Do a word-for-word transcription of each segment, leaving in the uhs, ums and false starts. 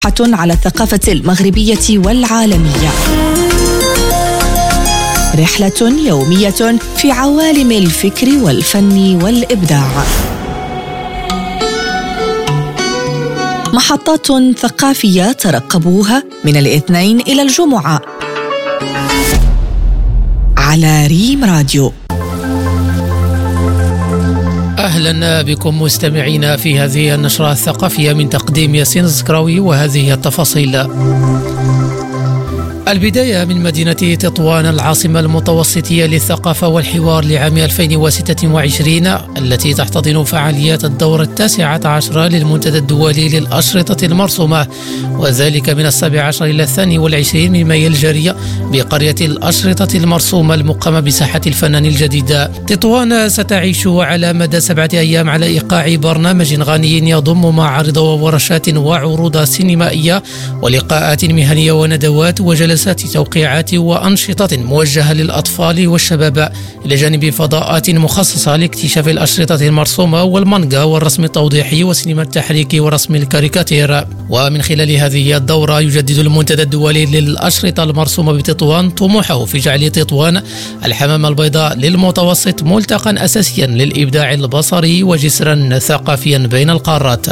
على الثقافة المغربية والعالمية. رحلة يومية في عوالم الفكر والفن والإبداع. محطات ثقافية ترقبوها من الاثنين إلى الجمعة على ريم راديو. أهلا بكم مستمعينا في هذه النشرة الثقافية من تقديم ياسين الزكراوي، وهذه التفاصيل. البداية من مدينة تطوان العاصمة المتوسطية للثقافة والحوار لعام ألفين وستة وعشرين، التي تحتضن فعاليات الدورة التاسعة عشرة للمنتدى الدولي للأشرطة المرسومة، وذلك من السابع عشر إلى الثاني والعشرين من مايو الجارية بقرية الأشرطة المرسومة المقامة بساحة الفنان الجديدة. تطوان ستعيش على مدى سبعة أيام على إيقاع برنامج غني يضم معارض وورشات وعروض سينمائية ولقاءات مهنية وندوات وجلسات توقيعات وأنشطة موجهة للأطفال والشباب، إلى جانب فضاءات مخصصة لاكتشاف الأشرطة المرسومة والمانجا والرسم التوضيحي وسينما التحريك ورسم الكاريكاتير. ومن خلال هذه الدورة يجدد المنتدى الدولي للأشرطة المرسومة بتطوان طموحه في جعل تطوان الحمامة البيضاء للمتوسط ملتقى أساسيا للإبداع البصري وجسرا ثقافيا بين القارات.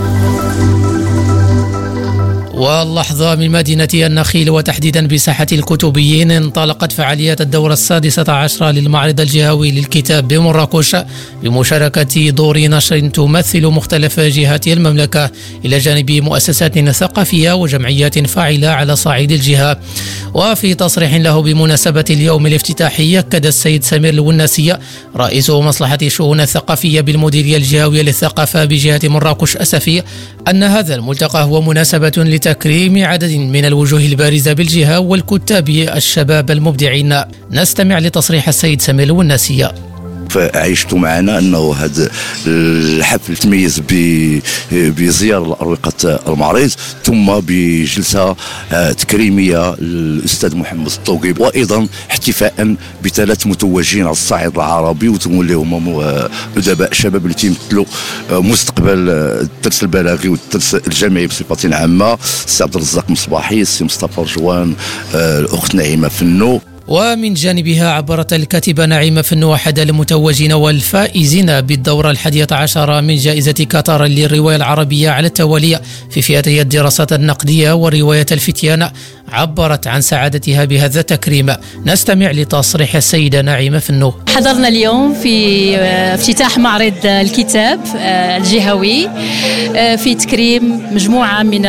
واللحظة من مدينة النخيل وتحديدا بساحة الكتبيين انطلقت فعاليات الدورة السادسة عشرة للمعرض الجهوي للكتاب بمراكش بمشاركة دور نشر تمثل مختلف جهات المملكة، إلى جانب مؤسسات ثقافية وجمعيات فاعلة على صعيد الجهة. وفي تصريح له بمناسبة اليوم الافتتاحي، أكد السيد سمير الوناسي رئيس مصلحة الشؤون الثقافية بالمديرية الجهوية للثقافة بجهة مراكش أسفي أن هذا الملتقى هو مناسبة لتكريم عدد من الوجوه البارزة بالجهة والكتاب الشباب المبدعين. نستمع لتصريح السيد سمير الوناسي. فعيشت معنا أنه هذا الحفل تميز بزيارة لأروقة المعرض ثم بجلسة تكريمية للأستاذ محمد الطوقي، وأيضا احتفاء بثلاث متوجين على الصعيد العربي اللي هما أدباء شباب اللي تيمثلوا مستقبل الدرس البلاغي والدرس الجامعي بصفة عامة، السي عبد الرزاق مصباحي، السي مصطفى رجوان، الأخت نعيمة فنو. ومن جانبها عبرت الكاتبة نعيمة فنو أحد المتوجين والفائزين بالدورة الحادية عشرة من جائزة قطر للرواية العربية على التوالي في فئتي الدراسات النقدية ورواية الفتيان، عبرت عن سعادتها بهذا التكريم. نستمع لتصريح السيدة نعيمة فنو. حضرنا اليوم في افتتاح معرض الكتاب الجهوي في تكريم مجموعة من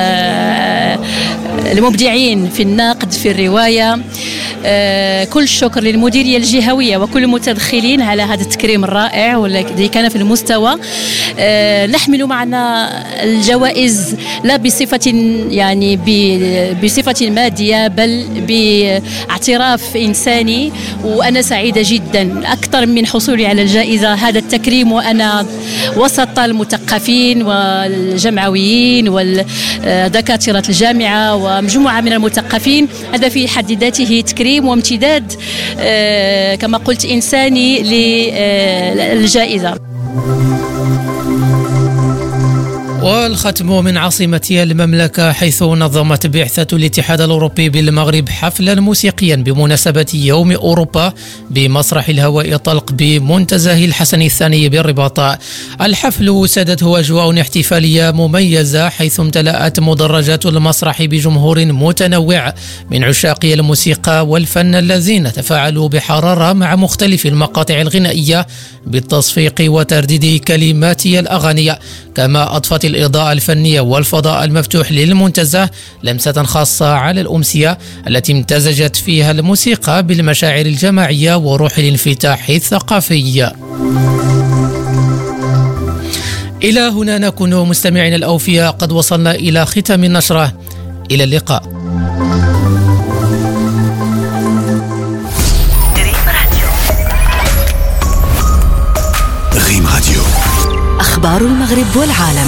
المبدعين في النقد في الرواية. كل الشكر للمديرية الجهوية وكل المتدخلين على هذا التكريم الرائع والذي كان في المستوى. نحمل معنا الجوائز لا بصفة يعني بصفة مادية بل باعتراف إنساني، وأنا سعيدة جدا أكثر من حصولي على الجائزة هذا التكريم وأنا وسط المثقفين والجمعويين والدكاترة الجامعة ومجموعة من المثقفين. هذا في حد ذاته تكريم وامتداد كما قلت إنساني للجائزة. والختم من عاصمة المملكة، حيث نظمت بعثة الاتحاد الأوروبي بالمغرب حفلا موسيقيا بمناسبة يوم أوروبا بمسرح الهواء طلق بمنتزه الحسن الثاني بالرباط. الحفل سادته أجواء احتفالية مميزة، حيث امتلأت مدرجات المسرح بجمهور متنوع من عشاق الموسيقى والفن الذين تفاعلوا بحرارة مع مختلف المقاطع الغنائية بالتصفيق وترديد كلمات الأغاني، كما أضفت الإضاءة الفنية والفضاء المفتوح للمنتزه لمسة خاصة على الأمسية التي امتزجت فيها الموسيقى بالمشاعر الجماعية وروح الانفتاح الثقافي. إلى هنا نكون مستمعين الأوفياء قد وصلنا إلى ختام النشرة. إلى اللقاء. ريم راديو، أخبار المغرب والعالم.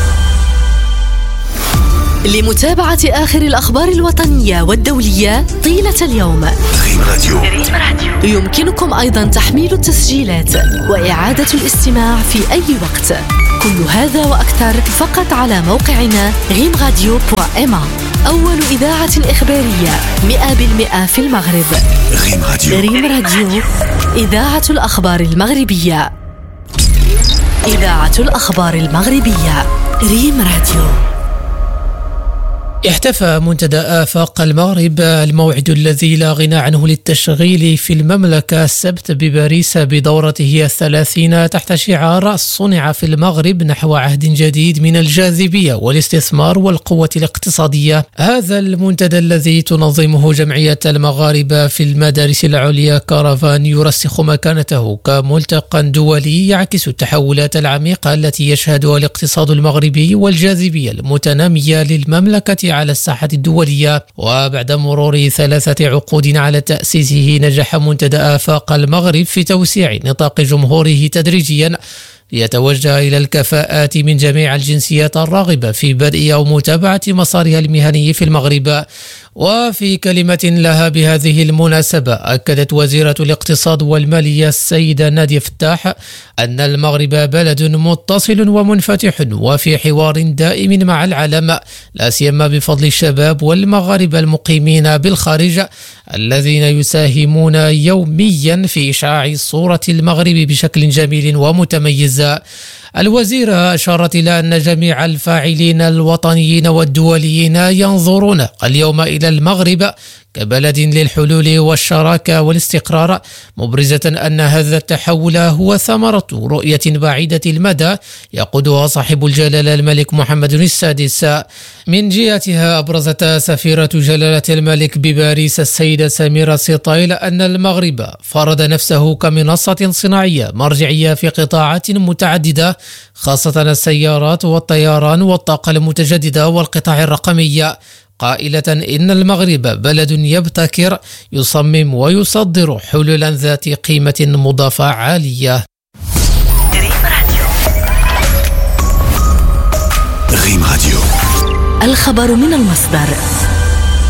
لمتابعة آخر الأخبار الوطنية والدولية طيلة اليوم، ريم راديو يمكنكم أيضا تحميل التسجيلات وإعادة الاستماع في أي وقت. كل هذا وأكثر فقط على موقعنا غيم راديو دوت إم إيه، أول إذاعة إخبارية مئة بالمئة في المغرب. غيم راديو. غيم راديو، إذاعة الأخبار المغربية. إذاعة الأخبار المغربية غيم راديو. احتفى منتدى آفاق المغرب، الموعد الذي لا غنى عنه للتشغيل في المملكة، السبت بباريس بدورته الثلاثين تحت شعار صنع في المغرب نحو عهد جديد من الجاذبية والاستثمار والقوة الاقتصادية. هذا المنتدى الذي تنظمه جمعية المغاربة في المدارس العليا كارفان يرسخ مكانته كملتقى دولي يعكس التحولات العميقة التي يشهدها الاقتصاد المغربي والجاذبية المتنامية للمملكة على الساحة الدولية. وبعد مرور ثلاثة عقود على تأسيسه، نجح منتدى آفاق المغرب في توسيع نطاق جمهوره تدريجيا ليتوجه إلى الكفاءات من جميع الجنسيات الراغبة في بدء أو متابعة مسارها المهني في المغرب. وفي كلمة لها بهذه المناسبة، أكدت وزيرة الاقتصاد والمالية السيدة نادية فتاح أن المغرب بلد متصل ومنفتح وفي حوار دائم مع العالم، لا سيما بفضل الشباب والمغاربة المقيمين بالخارج الذين يساهمون يوميا في إشعاع صورة المغرب بشكل جميل ومتميز. الوزيرة أشارت إلى أن جميع الفاعلين الوطنيين والدوليين ينظرون اليوم إلى المغرب كبلد للحلول والشراكة والاستقرار، مبرزة أن هذا التحول هو ثمرة رؤية بعيدة المدى يقودها صاحب الجلالة الملك محمد السادس. من جهتها، أبرزت سفيرة جلالة الملك بباريس السيدة سميرة سيطايل أن المغرب فرض نفسه كمنصة صناعية مرجعية في قطاعات متعددة، خاصة السيارات والطيران والطاقة المتجددة والقطاع الرقمي، قائلة إن المغرب بلد يبتكر، يصمم ويصدر حلولا ذات قيمة مضافة عالية. غيم راديو. الخبر من المصدر.